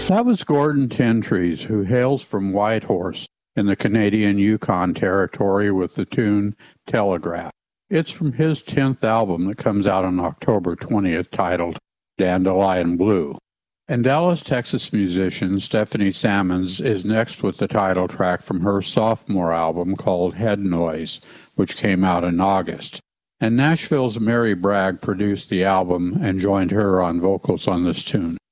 That was Gordon Tentries, who hails from Whitehorse in the Canadian Yukon Territory with the tune Telegraph. It's from his 10th album that comes out on October 20th, titled Dandelion Blue. And Dallas, Texas musician Stephanie Sammons is next with the title track from her sophomore album called Head Noise, which came out in August. And Nashville's Mary Bragg produced the album and joined her on vocals on this tune.